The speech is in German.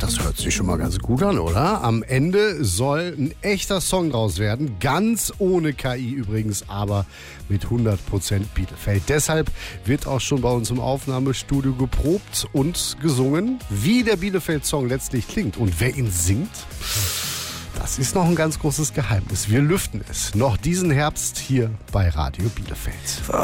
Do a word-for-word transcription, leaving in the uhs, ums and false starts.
Das hört sich schon mal ganz gut an, oder? Am Ende soll ein echter Song draus werden. Ganz ohne K I übrigens, aber mit hundert Prozent Bielefeld. Deshalb wird auch schon bei uns im Aufnahmestudio geprobt und gesungen, wie der Bielefeld-Song letztlich klingt. Und wer ihn singt, das ist noch ein ganz großes Geheimnis. Wir lüften es noch diesen Herbst hier bei Radio Bielefeld.